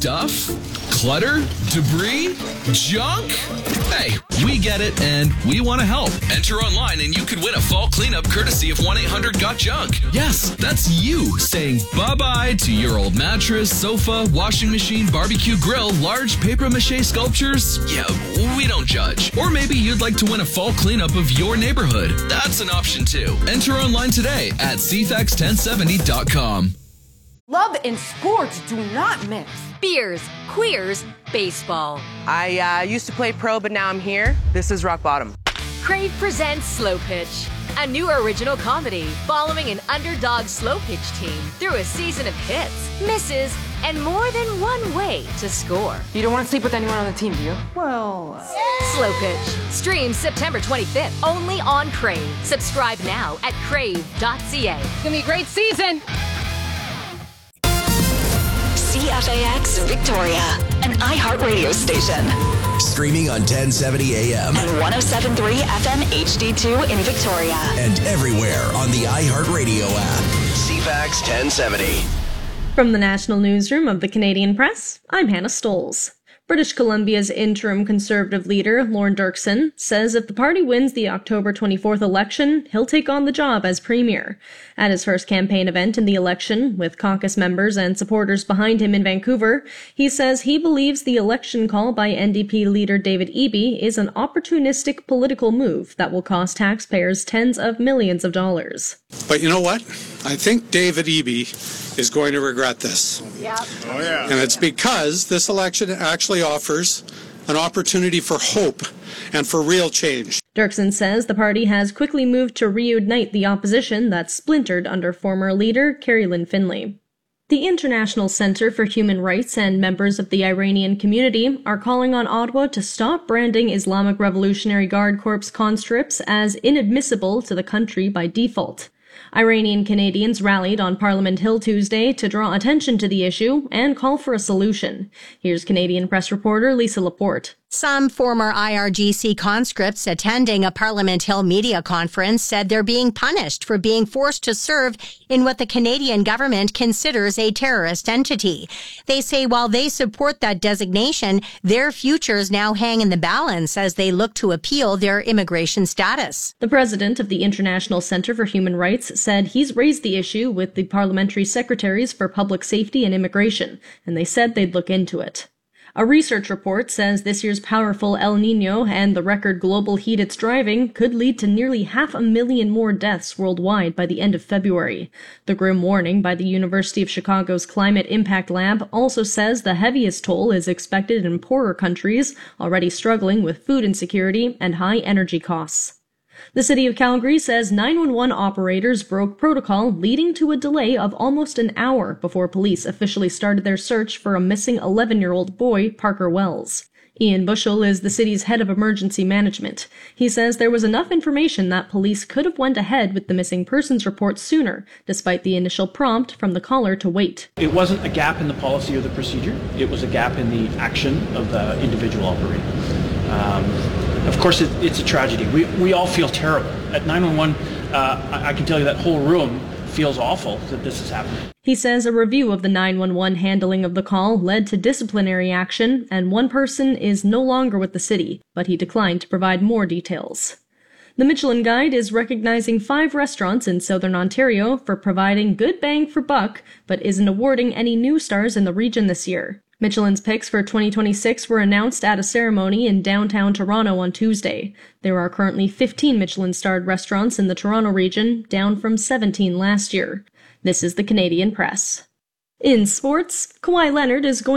Stuff? Clutter? Debris? Junk? Hey, we get it, and we want to help. Enter online and you could win a fall cleanup courtesy of 1-800-GOT-JUNK. Yes, that's you saying bye-bye to your old mattress, sofa, washing machine, barbecue grill, large papier-mâché sculptures. Yeah, we don't judge. Or maybe you'd like to win a fall cleanup of your neighborhood. That's an option too. Enter online today at cfax1070.com. Love and sports do not mix. Beers, queers, baseball. I used to play pro, but now I'm here. This is rock bottom. Crave presents Slow Pitch, a new original comedy following an underdog slow pitch team through a season of hits, misses, and more than one way to score. You don't want to sleep with anyone on the team, do you? Well... Slow Pitch. Streams September 25th, only on Crave. Subscribe now at crave.ca. It's going to be a great season. CFAX Victoria, an iHeartRadio station. Streaming on 1070 AM. And 107.3 FM HD2 in Victoria. And everywhere on the iHeartRadio app. CFAX 1070. From the National Newsroom of the Canadian Press, I'm Hannah Stoles. British Columbia's interim Conservative leader, Lorne Dirksen, says if the party wins the October 24th election, he'll take on the job as Premier. At his first campaign event in the election, with caucus members and supporters behind him in Vancouver, he says he believes the election call by NDP leader David Eby is an opportunistic political move that will cost taxpayers tens of millions of dollars. But you know what? I think David Eby is going to regret this. Yeah. Oh, yeah. And it's because this election actually offers an opportunity for hope and for real change. Dirksen says the party has quickly moved to reunite the opposition that's splintered under former leader Carrie Lynn Finlay. The International Center for Human Rights and members of the Iranian community are calling on Ottawa to stop branding Islamic Revolutionary Guard Corps conscripts as inadmissible to the country by default. Iranian Canadians rallied on Parliament Hill Tuesday to draw attention to the issue and call for a solution. Here's Canadian Press reporter Lisa Laporte. Some former IRGC conscripts attending a Parliament Hill media conference said they're being punished for being forced to serve in what the Canadian government considers a terrorist entity. They say while they support that designation, their futures now hang in the balance as they look to appeal their immigration status. The president of the International Center for Human Rights said he's raised the issue with the parliamentary secretaries for public safety and immigration, and they said they'd look into it. A research report says this year's powerful El Niño and the record global heat it's driving could lead to nearly 500,000 more deaths worldwide by the end of February. The grim warning by the University of Chicago's Climate Impact Lab also says the heaviest toll is expected in poorer countries already struggling with food insecurity and high energy costs. The city of Calgary says 911 operators broke protocol, leading to a delay of almost an hour before police officially started their search for a missing 11-year-old boy, Parker Wells. Ian Bushell is the city's head of emergency management. He says there was enough information that police could have went ahead with the missing persons report sooner, despite the initial prompt from the caller to wait. It wasn't a gap in the policy or the procedure. It was a gap in the action of the individual operator. Of course, it's a tragedy. We all feel terrible. At 911, I can tell you that whole room feels awful that this is happening. He says a review of the 911 handling of the call led to disciplinary action, and one person is no longer with the city, but he declined to provide more details. The Michelin Guide is recognizing 5 restaurants in southern Ontario for providing good bang for buck, but isn't awarding any new stars in the region this year. Michelin's picks for 2026 were announced at a ceremony in downtown Toronto on Tuesday. There are currently 15 Michelin-starred restaurants in the Toronto region, down from 17 last year. This is the Canadian Press. In sports, Kawhi Leonard is going